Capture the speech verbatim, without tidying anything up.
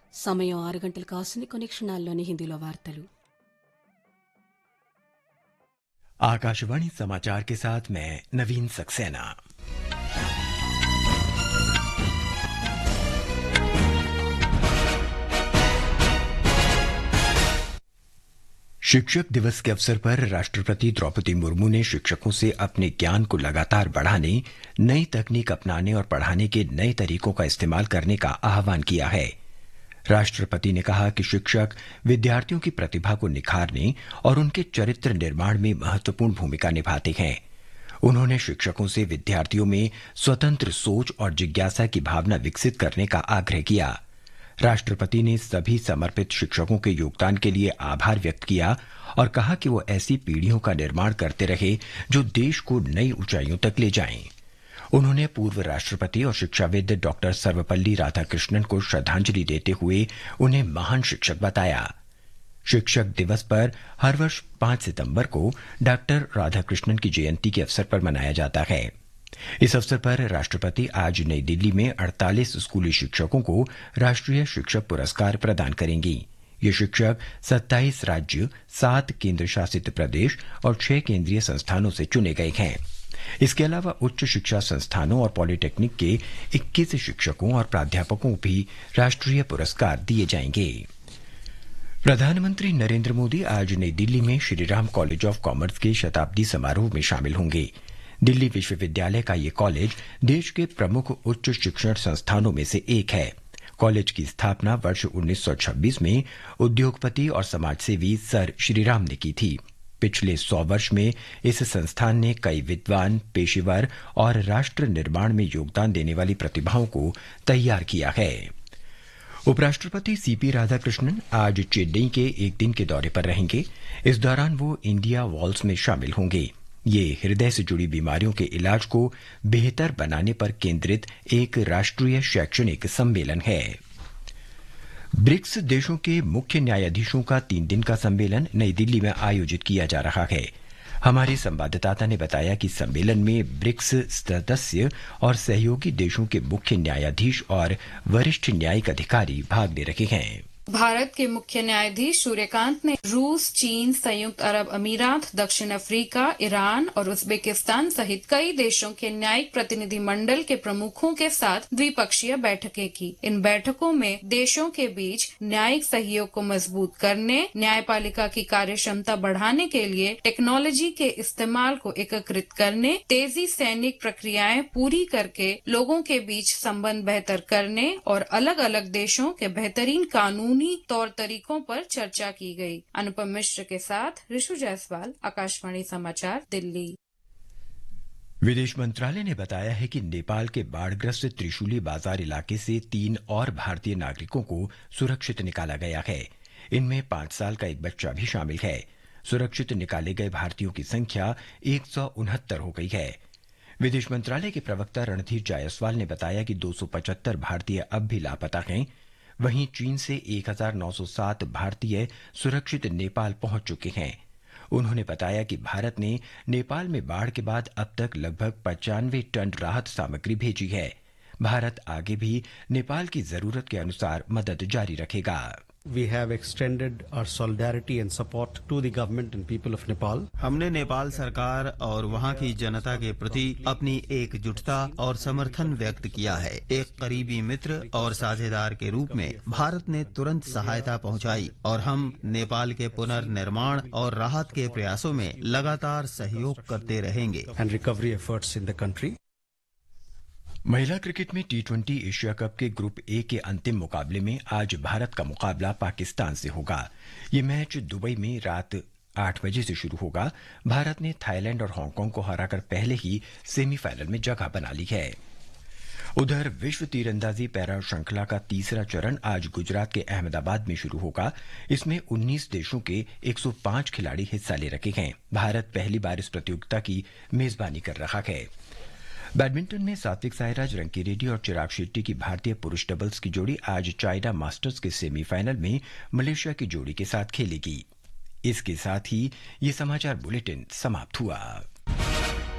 సమయం ఆరు గంటలు కాసుని కొన్ని క్షణాల్లోని హిందీలో వార్తలు. आकाशवाणी समाचार के साथ मैं नवीन सक्सेना। शिक्षक दिवस के अवसर पर राष्ट्रपति द्रौपदी मुर्मू ने शिक्षकों से अपने ज्ञान को लगातार बढ़ाने, नई तकनीक अपनाने और पढ़ाने के नए तरीकों का इस्तेमाल करने का आह्वान किया है। राष्ट्रपति ने कहा कि शिक्षक विद्यार्थियों की प्रतिभा को निखारने और उनके चरित्र निर्माण में महत्वपूर्ण भूमिका निभाते हैं। उन्होंने शिक्षकों से विद्यार्थियों में स्वतंत्र सोच और जिज्ञासा की भावना विकसित करने का आग्रह किया। राष्ट्रपति ने सभी समर्पित शिक्षकों के योगदान के लिए आभार व्यक्त किया और कहा कि वो ऐसी पीढ़ियों का निर्माण करते रहे जो देश को नई ऊंचाइयों तक ले जाएं। उन्होंने पूर्व राष्ट्रपति और शिक्षाविद डॉक्टर सर्वपल्ली राधाकृष्णन को श्रद्धांजलि देते हुए उन्हें महान शिक्षक बताया। शिक्षक दिवस पर हर वर्ष पांच सितंबर को डॉक्टर राधाकृष्णन की जयंती के अवसर पर मनाया जाता है। इस अवसर पर राष्ट्रपति आज नई दिल्ली में अड़तालीस स्कूली शिक्षकों को राष्ट्रीय शिक्षक पुरस्कार प्रदान करेंगी। ये शिक्षक सत्ताईस राज्य, सात केंद्र शासित प्रदेश और छह केंद्रीय संस्थानों से चुने गए हैं। इसके अलावा उच्च शिक्षा संस्थानों और पॉलिटेक्निक के इक्कीस शिक्षकों और प्राध्यापकों को भी राष्ट्रीय पुरस्कार दिए जाएंगे। प्रधानमंत्री नरेंद्र मोदी आज नई दिल्ली में श्रीराम कॉलेज ऑफ कॉमर्स के शताब्दी समारोह में शामिल होंगे। दिल्ली विश्वविद्यालय का ये कॉलेज देश के प्रमुख उच्च शिक्षण संस्थानों में से एक है। कॉलेज की स्थापना वर्ष उन्नीस सौ छब्बीस में उद्योगपति और समाजसेवी सर श्रीराम ने की थी। पिछले सौ वर्ष में इस संस्थान ने कई विद्वान, पेशेवर और राष्ट्र निर्माण में योगदान देने वाली प्रतिभाओं को तैयार किया है। उपराष्ट्रपति सीपी राधाकृष्णन आज चेन्नई के एक दिन के दौरे पर रहेंगे। इस दौरान वो इंडिया वॉल्स में शामिल होंगे। ये हृदय से जुड़ी बीमारियों के इलाज को बेहतर बनाने पर केंद्रित एक राष्ट्रीय शैक्षणिक सम्मेलन है। ब्रिक्स देशों के मुख्य न्यायाधीशों का तीन दिन का सम्मेलन नई दिल्ली में आयोजित किया जा रहा है। हमारे संवाददाता ने बताया कि सम्मेलन में ब्रिक्स सदस्य और सहयोगी देशों के मुख्य न्यायाधीश और वरिष्ठ न्यायिक अधिकारी भाग ले रहे हैं। भारत के मुख्य न्यायाधीश सूर्यकांत ने रूस, चीन, संयुक्त अरब अमीरात, दक्षिण अफ्रीका, ईरान और उज्बेकिस्तान सहित कई देशों के न्यायिक प्रतिनिधि मंडल के प्रमुखों के साथ द्विपक्षीय बैठकें की। इन बैठकों में देशों के बीच न्यायिक सहयोग को मजबूत करने, न्यायपालिका की कार्य क्षमता बढ़ाने के लिए टेक्नोलॉजी के इस्तेमाल को एकीकृत करने, तेजी से न्यायिक प्रक्रियाएं पूरी करके लोगों के बीच संबंध बेहतर करने और अलग अलग देशों के बेहतरीन कानून तौर तरीकों पर चर्चा की गई। अनुपम मिश्र के साथ ऋषु जायसवाल, आकाशवाणी समाचार, दिल्ली। विदेश मंत्रालय ने बताया है कि नेपाल के बाढ़ग्रस्त त्रिशूली बाजार इलाके से तीन और भारतीय नागरिकों को सुरक्षित निकाला गया है। इनमें पांच साल का एक बच्चा भी शामिल है। सुरक्षित निकाले गए भारतीयों की संख्या एक सौ उनहत्तर हो गई है। विदेश मंत्रालय के प्रवक्ता रणधीर जायसवाल ने बताया कि दो सौ पचहत्तर भारतीय अब भी लापता हैं। वहीं चीन से एक हजार नौ सौ सात भारतीय सुरक्षित नेपाल पहुंच चुके हैं। उन्होंने बताया कि भारत ने नेपाल में बाढ़ के बाद अब तक लगभग पचानवे टन राहत सामग्री भेजी है। भारत आगे भी नेपाल की जरूरत के अनुसार मदद जारी रखेगा। We have extended our solidarity and support to the government and people of Nepal. हमने नेपाल सरकार और वहाँ की जनता के प्रति अपनी एकजुटता और समर्थन व्यक्त किया है। एक करीबी मित्र और साझेदार के रूप में भारत ने तुरंत सहायता पहुँचाई और हम नेपाल के पुनर्निर्माण और राहत के प्रयासों में लगातार सहयोग करते रहेंगे। And recovery efforts in the country. महिला क्रिकेट में टी ट्वेंटी एशिया कप के ग्रुप ए के अंतिम मुकाबले में आज भारत का मुकाबला पाकिस्तान से होगा। ये मैच दुबई में रात आठ बजे से शुरू होगा। भारत ने थाईलैंड और हांगकांग को हराकर पहले ही सेमीफाइनल में जगह बना ली है। उधर विश्व तीरंदाजी पैरा श्रृंखला का तीसरा चरण आज गुजरात के अहमदाबाद में शुरू होगा। इसमें उन्नीस देशों के एक सौ पांच खिलाड़ी हिस्सा ले रहे हैं। भारत पहली बार इस प्रतियोगिता की मेजबानी कर रहा है। बैडमिंटन में सात्विक साईराज, रंकीरेड्डी और चिराग शेट्टी की भारतीय पुरुष डबल्स की जोड़ी आज चाइना मास्टर्स के सेमीफाइनल में मलेशिया की जोड़ी के साथ खेलेगी। इसके साथ ही ये समाचार बुलेटिन समाप्त हुआ।